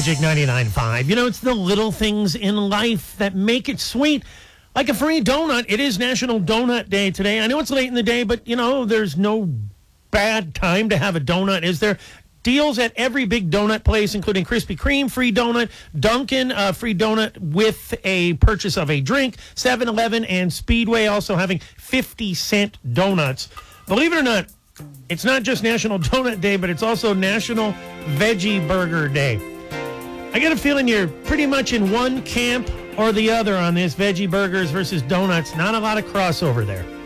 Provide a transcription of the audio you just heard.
Magic 99.5. You know, it's the little things in life that make it sweet. Like a free donut. It is National Donut Day today. I know it's late in the day, but, you know, there's no bad time to have a donut, is there? Deals at every big donut place, including Krispy Kreme, free donut, Dunkin', free donut with a purchase of a drink, 7-Eleven, and Speedway also having 50-cent donuts. Believe it or not, it's not just National Donut Day, but it's also National Veggie Burger Day. I get a feeling you're pretty much in one camp or the other on this, veggie burgers versus donuts. Not a lot of crossover there.